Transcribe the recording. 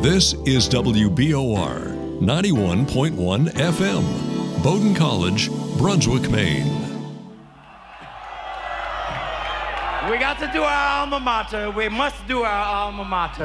This is WBOR 91.1 FM, Bowdoin College, Brunswick, Maine. We got to do our alma mater. We must do our alma mater.